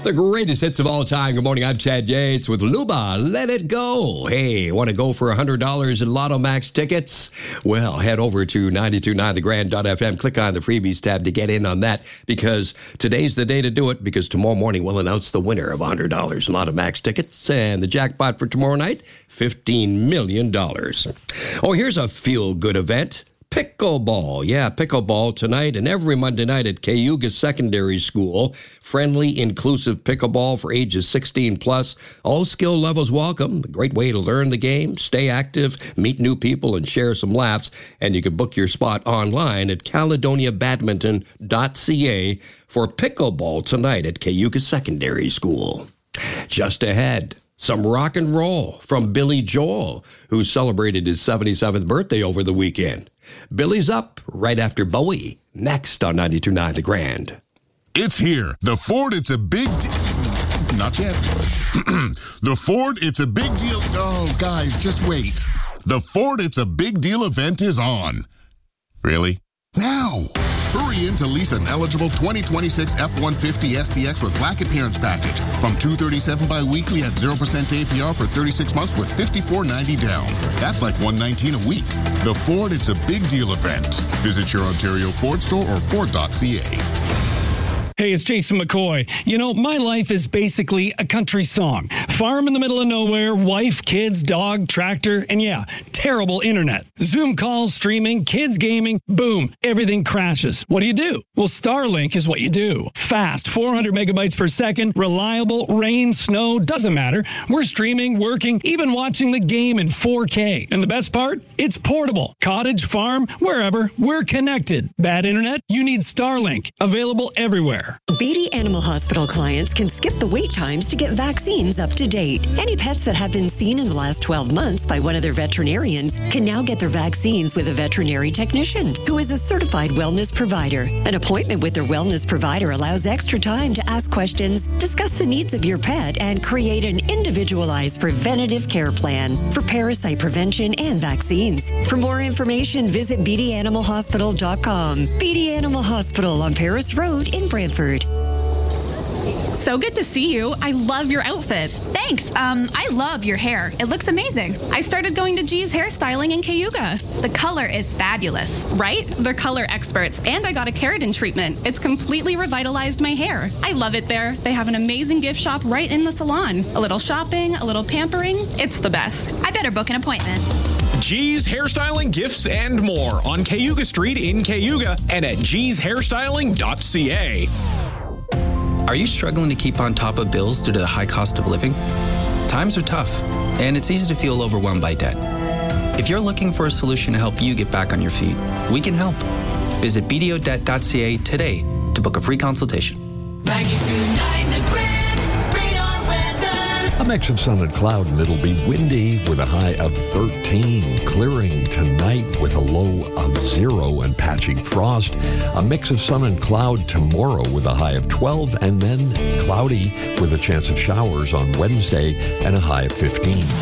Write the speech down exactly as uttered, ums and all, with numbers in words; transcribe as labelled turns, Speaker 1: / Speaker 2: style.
Speaker 1: The greatest hits of all time. Good morning, I'm Chad Yates with Luba. Let it go. Hey, want to go for one hundred dollars in Lotto Max tickets? Well, head over to ninety-two point nine the grand dot f m. Click on the freebies tab to get in on that, because today's the day to do it, because tomorrow morning we'll announce the winner of one hundred dollars in Lotto Max tickets, and the jackpot for tomorrow night, fifteen million dollars. Oh, here's a feel-good event. Pickleball. Yeah, pickleball tonight and every Monday night at Cayuga Secondary School. Friendly, inclusive pickleball for ages sixteen plus. All skill levels welcome. A great way to learn the game, stay active, meet new people, and share some laughs. And you can book your spot online at caledonia badminton dot c a for pickleball tonight at Cayuga Secondary School. Just ahead, some rock and roll from Billy Joel, who celebrated his seventy-seventh birthday over the weekend. Billy's up right after Bowie, next on ninety-two point nine The Grand.
Speaker 2: It's here. The Ford, it's a big... De- Not yet. The Ford, it's a big deal... Oh, guys, just wait. The Ford, it's a big deal event is on. Really? Now! Hurry in to lease an eligible twenty twenty-six F one fifty S T X with Black Appearance Package from two hundred thirty-seven dollars bi-weekly at zero percent A P R for thirty-six months with fifty-four ninety down. That's like one hundred nineteen dollars a week. The Ford, it's a big deal event. Visit your Ontario Ford store or ford dot c a.
Speaker 3: Hey, it's Jason McCoy. You know, my life is basically a country song. Farm in the middle of nowhere, wife, kids, dog, tractor, and yeah, terrible internet. Zoom calls, streaming, kids gaming, boom, everything crashes. What do you do? Well, Starlink is what you do. Fast, four hundred megabytes per second, reliable, rain, snow, doesn't matter. We're streaming, working, even watching the game in four K. And the best part? It's portable. Cottage, farm, wherever, we're connected. Bad internet? You need Starlink. Available everywhere.
Speaker 4: B D Animal Hospital clients can skip the wait times to get vaccines up to date. Any pets that have been seen in the last twelve months by one of their veterinarians can now get their vaccines with a veterinary technician who is a certified wellness provider. An appointment with their wellness provider allows extra time to ask questions, discuss the needs of your pet, and create an individualized preventative care plan for parasite prevention and vaccines. For more information, visit b d animal hospital dot com. B D Animal Hospital on Paris Road in Brantford.
Speaker 5: So good to see you. I love your outfit.
Speaker 6: Thanks. Um, I love your hair. It looks amazing.
Speaker 5: I started going to G's Hairstyling in Cayuga.
Speaker 6: The color is fabulous.
Speaker 5: Right? They're color experts, and I got a keratin treatment. It's completely revitalized my hair. I love it there. They have an amazing gift shop right in the salon. A little shopping, a little pampering. It's the best.
Speaker 6: I better book an appointment.
Speaker 7: G's Hairstyling, Gifts, and more on Cayuga Street in Cayuga and at gees hairstyling dot c a.
Speaker 8: Are you struggling to keep on top of bills due to the high cost of living? Times are tough, and it's easy to feel overwhelmed by debt. If you're looking for a solution to help you get back on your feet, we can help. Visit b d o debt dot c a today to book a free consultation.
Speaker 9: A mix of sun and cloud, and it'll be windy with a high of thirteen. Clearing tonight with a low of zero and patchy frost. A mix of sun and cloud tomorrow with a high of twelve, and then cloudy with a chance of showers on Wednesday and a high of fifteen.